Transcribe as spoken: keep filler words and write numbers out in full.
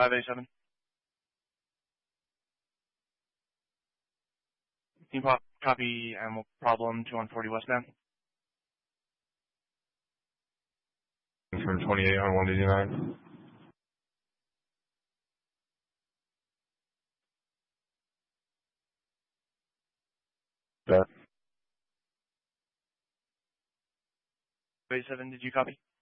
five eighty-seven. Can you pop, copy animal problem two one forty westbound? From twenty-eight on one eighty-nine. eighty-seven, did you copy?